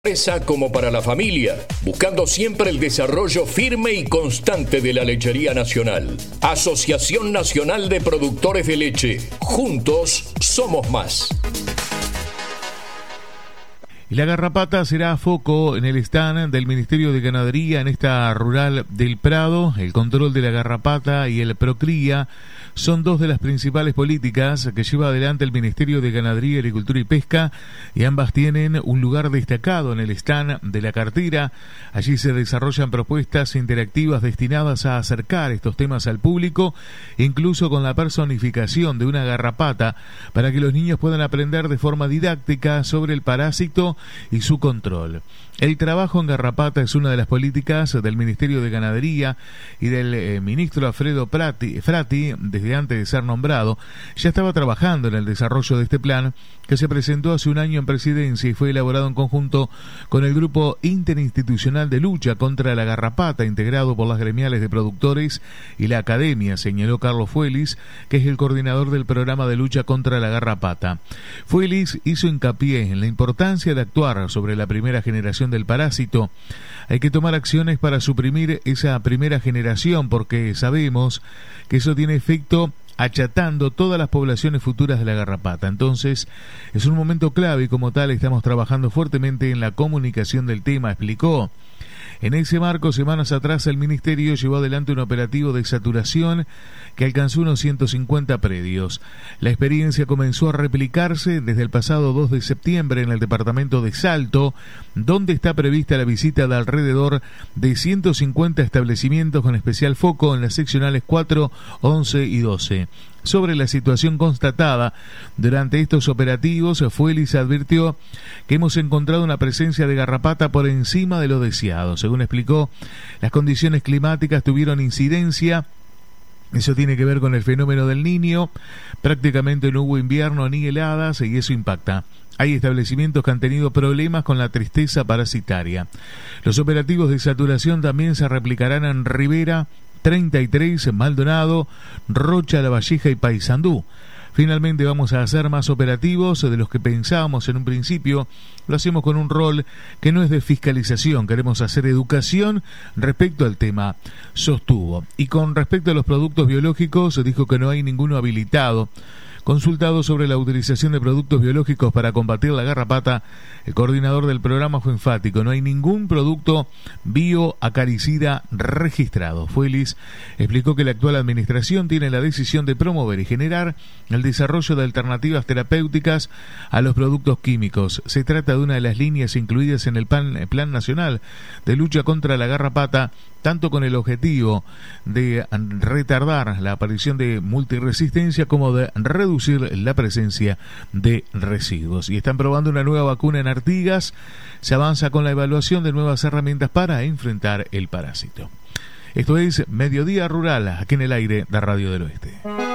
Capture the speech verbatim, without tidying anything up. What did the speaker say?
Empresa como para la familia, buscando siempre el desarrollo firme y constante de la lechería nacional. Asociación Nacional de Productores de Leche. Juntos somos más. Y la garrapata será foco en el stand del Ministerio de Ganadería en esta rural del Prado. El control de la garrapata y el procría son dos de las principales políticas que lleva adelante el Ministerio de Ganadería, Agricultura y Pesca, y ambas tienen un lugar destacado en el stand de la cartera. Allí se desarrollan propuestas interactivas destinadas a acercar estos temas al público, incluso con la personificación de una garrapata, para que los niños puedan aprender de forma didáctica sobre el parásito y su control. El trabajo en garrapata es una de las políticas del Ministerio de Ganadería y del eh, ministro Alfredo Prati, Frati, desde antes de ser nombrado, ya estaba trabajando en el desarrollo de este plan que se presentó hace un año en presidencia y fue elaborado en conjunto con el Grupo Interinstitucional de Lucha contra la Garrapata, integrado por las gremiales de productores y la academia, señaló Carlos Fuelis, que es el coordinador del programa de lucha contra la garrapata. Fuelis hizo hincapié en la importancia de actuar sobre la primera generación del parásito. Hay que tomar acciones para suprimir esa primera generación porque sabemos que eso tiene efecto achatando todas las poblaciones futuras de la garrapata. Entonces, es un momento clave y como tal estamos trabajando fuertemente en la comunicación del tema, explicó. En ese marco, semanas atrás, el Ministerio llevó adelante un operativo de saturación que alcanzó unos ciento cincuenta predios. La experiencia comenzó a replicarse desde el pasado dos de septiembre en el departamento de Salto, donde está prevista la visita de alrededor de ciento cincuenta establecimientos con especial foco en las seccionales cuatro, once y doce. Sobre la situación constatada durante estos operativos, Fuelis advirtió que hemos encontrado una presencia de garrapata por encima de lo deseado. Según explicó, las condiciones climáticas tuvieron incidencia. Eso tiene que ver con el fenómeno del Niño. Prácticamente no hubo invierno ni heladas y eso impacta. Hay establecimientos que han tenido problemas con la tristeza parasitaria. Los operativos de saturación también se replicarán en Rivera, treinta y tres, Maldonado, Rocha, La Valleja y Paysandú. Finalmente vamos a hacer más operativos de los que pensábamos en un principio. Lo hacemos con un rol que no es de fiscalización. Queremos hacer educación respecto al tema, sostuvo. Y con respecto a los productos biológicos, dijo que no hay ninguno habilitado. Consultado sobre la utilización de productos biológicos para combatir la garrapata, el coordinador del programa fue enfático: no hay ningún producto bioacaricida registrado. Fuelis explicó que la actual administración tiene la decisión de promover y generar el desarrollo de alternativas terapéuticas a los productos químicos. Se trata de una de las líneas incluidas en el Plan, el Plan Nacional de Lucha contra la Garrapata, tanto con el objetivo de retardar la aparición de multiresistencia como de reducir la presencia de residuos. Y están probando una nueva vacuna en Artigas. Se avanza con la evaluación de nuevas herramientas para enfrentar el parásito. Esto es Mediodía Rural, aquí en el aire de Radio del Oeste.